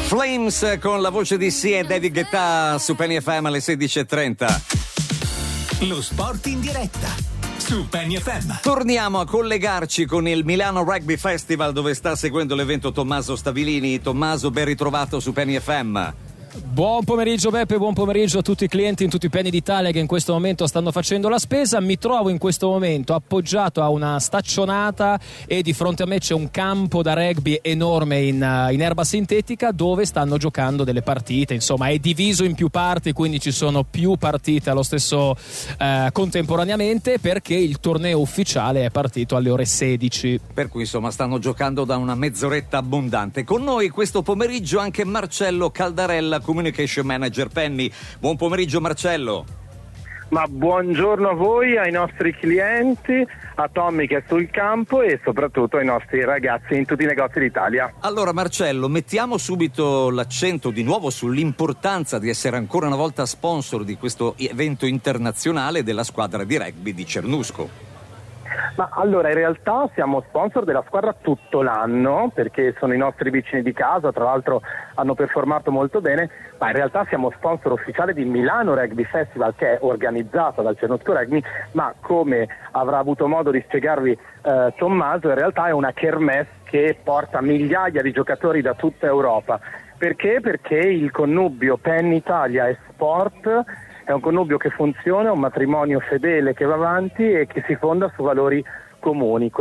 Flames con la voce di Sia e David Guetta su Penny FM alle 16:30. Lo sport in diretta su Penny FM. Torniamo a collegarci con il Milano Rugby Festival, dove sta seguendo l'evento Tommaso Stabilini. Tommaso, ben ritrovato su Penny FM. Buon pomeriggio Beppe, buon pomeriggio a tutti i clienti in tutti i penny d'Italia che in questo momento stanno facendo la spesa. Mi trovo in questo momento appoggiato a una staccionata e di fronte a me c'è un campo da rugby enorme in erba sintetica dove stanno giocando delle partite. Insomma, è diviso in più parti, quindi ci sono più partite allo stesso contemporaneamente, perché il torneo ufficiale è partito alle ore 16. Per cui insomma stanno giocando da una mezz'oretta abbondante. Con noi questo pomeriggio anche Marcello Caldarella, Communication Manager Penny. Buon pomeriggio Marcello. Ma buongiorno a voi, ai nostri clienti, a Tommy che è sul campo e soprattutto ai nostri ragazzi in tutti i negozi d'Italia. Allora Marcello, mettiamo subito l'accento di nuovo sull'importanza di essere ancora una volta sponsor di questo evento internazionale della squadra di rugby di Cernusco. Ma allora in realtà siamo sponsor della squadra tutto l'anno, perché sono i nostri vicini di casa, tra l'altro hanno performato molto bene, ma in realtà siamo sponsor ufficiale di Milano Rugby Festival, che è organizzato dal Cernusco Rugby, ma come avrà avuto modo di spiegarvi Tommaso, in realtà è una kermesse che porta migliaia di giocatori da tutta Europa. Perché? Perché il connubio Penny Italia e Sport è un connubio che funziona, un matrimonio fedele che va avanti e che si fonda su valori comuni.